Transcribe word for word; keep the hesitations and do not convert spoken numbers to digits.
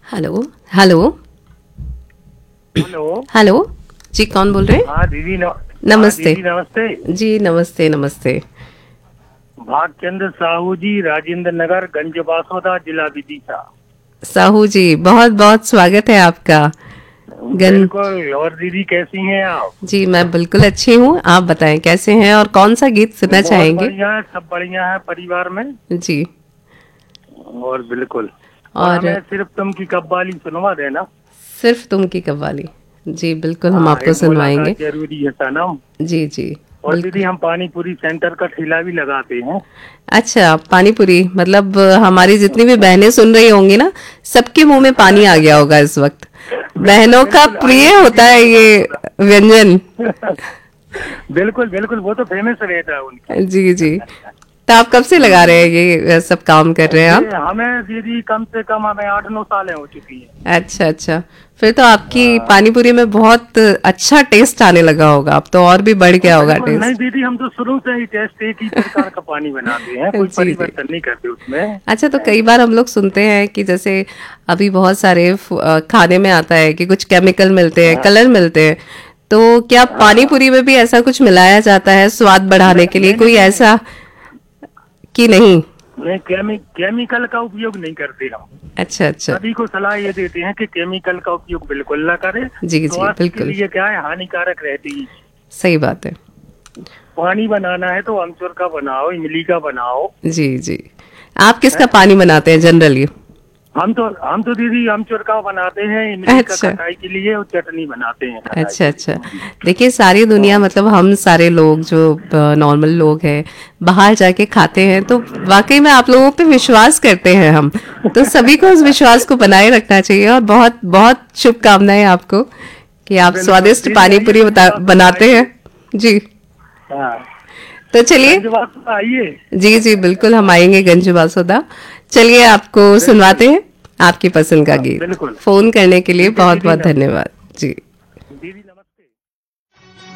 Hello hello hello. Hello जी, कौन बोल रहे हैं? हाँ दीदी न... हाँ नमस्ते दीदी नमस्ते। जी, नमस्ते नमस्ते। भागचंद्र साहू जी, राजेंद्र नगर, गंज बासोदा, जिला विदिशा। साहू जी, बहुत बहुत स्वागत है आपका। गन बिल्कुल। और दीदी कैसी हैं आप? जी, मैं बिल्कुल अच्छी हूँ। आप बताएं कैसे हैं और कौन सा गीत सुनना बहुत चाहेंगे? बढ़िया है, सब बढ़िया है परिवार में। जी। और बिल्कुल। और और हमें सिर्फ तुम की कव्वाली सुनवा देना। सिर्फ तुम की कव्वाली। जी बिल्कुल, हम हाँ, आपको एक सुनवाएंगे। मुलाकात जरूरी है सनम। जी जी और दीदी बिल्कुल। हम पानी पूरी सेंटर का ठेला भी लगाते हैं। अच्छा, पानी पूरी मतलब अ, हमारी जितनी भी बहनें सुन रही होंगी ना, सबके मुंह में पानी आ गया होगा इस वक्त। बिल्कुल बहनों का बिल्कुल, प्रिय आइए दीदी होता है गंज ये बासोदा। व्यंजन। बिल्कुल बिल्कुल, वो तो फेमस रहता है उनका। जी जी। तो आप कब से लगा रहे हैं ये सब काम कर रहे हैं ये आप? हमें दीदी कम से कम हमें आठ नौ सालें हो चुकी हैं। अच्छा अच्छा। फिर तो आपकी हाँ, पानी पूरी में बहुत अच्छा टेस्ट आने लगा होगा, अब तो और भी बढ़ गया होगा बिल्कुल। नहीं टेस्ट। दीदी, हम तो शुरू से ही टेस्ट एक ही प्रकार का पानी बनाते हैं, कोई जी जी। परिवर्तन नहीं करते उसमें। अच्छा, तो कई बार हम लोग सुनते हैं कि जैसे अभी बहुत सारे फ- अ, खाने में आता है कि कुछ केमिकल मिलते हैं, हाँ कलर मिलते हैं। तो क्या पानी हाँ। पूरी में भी ऐसा कुछ मिलाया जाता है स्वाद बढ़ाने नहीं के लिए, नहीं नहीं कोई नहीं ऐसा कि नहीं? नहीं, केमि, केमिकल का उपयोग नहीं करते हम। अच्छा अच्छा। सभी को सलाह ये देते हैं कि केमिकल का उपयोग बिल्कुल ना करें। जी जी स्वास्थ्य के बिल्कुल। लिए क्या है, हानिकारक रहती है। सही बात है। पानी बनाना है तो अमचूर का बनाओ, इमली का बनाओ। जी जी। आप किसका है? पानी बनाते हैं जनरली? हम तो हम तो दीदी अमचूर का बनाते हैं, इमली का अच्छा खटाई के लिए, और चटनी बनाते हैं खटाई अच्छा के अच्छा। लिए। देखिए, सारी दुनिया हाँ। मतलब हम सारे लोग जो नॉर्मल लोग हैं, बाहर जाके खाते हैं तो वाकई में आप लोगों पे विश्वास करते हैं हम। तो सभी को उस विश्वास को बनाए रखना चाहिए, और बहुत बहुत शुभकामनाएं आपको कि आप बिल्कुल स्वादिष्ट दीदी, पानी आइए पूरी बता गंजवासुदा बनाते हैं। आइए। जी। हाँ, तो चलिए। गंजवासुदा आइए। जी जी बिल्कुल, हम आएंगे गंज बासोदा। चलिए, आपको बिल्कुल। सुनवाते हैं आपकी पसंद का हाँ गीत। बिल्कुल। फोन करने के लिए ठीक है बहुत दीदी बहुत ना। धन्यवाद। जी। दीदी